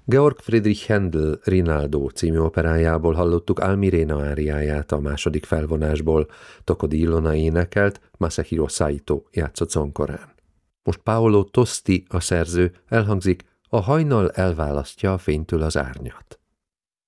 Georg Friedrich Händel Rinaldo című operájából hallottuk Almirena áriáját a második felvonásból, Tokodi Ilona énekelt, Masahiro Saito játszott zonkorán. Most Paolo Tosti, a szerző, elhangzik A hajnal elválasztja a fénytől az árnyat.